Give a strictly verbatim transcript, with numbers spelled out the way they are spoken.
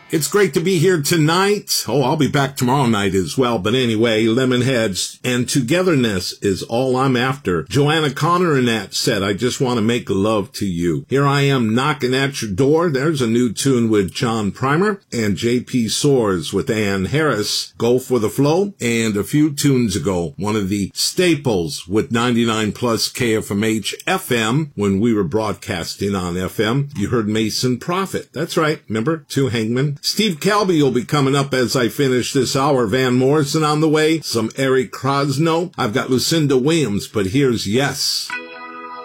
It's great to be here tonight. Oh, I'll be back tomorrow night as well. But anyway, Lemonheads and togetherness is all I'm after. Joanna Connor in that said, I just want to make love to you. Here I am knocking at your door. There's a new tune with John Primer and J P Soares with Ann Harris. Go for the Flow. And a few tunes ago, one of the staples with ninety-nine plus K F M H F M when we were broadcasting on F M. You heard Mason Prophet. That's right. Remember? Two Hangmen. Steve Calby will be coming up as I finish this hour. Van Morrison on the way. Some Eric Krosno. I've got Lucinda Williams, but here's Yes.